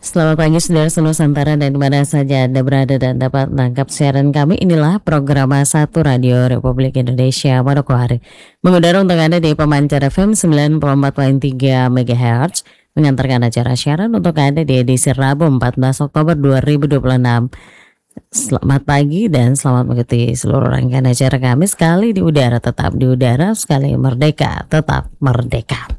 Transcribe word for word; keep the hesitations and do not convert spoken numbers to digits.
Selamat pagi saudara senusantara dan dimana saja Anda berada dan dapat menangkap siaran kami. Inilah program satu Radio Republik Indonesia Manokwari. Mengudara untuk Anda di pemancar F M sembilan puluh empat koma tiga MHz. Mengantarkan acara siaran untuk Anda di edisi Rabu empat belas Oktober dua ribu dua puluh enam. Selamat pagi dan selamat mengikuti seluruh rangkaian acara kami. Sekali di udara tetap di udara, sekali merdeka tetap merdeka.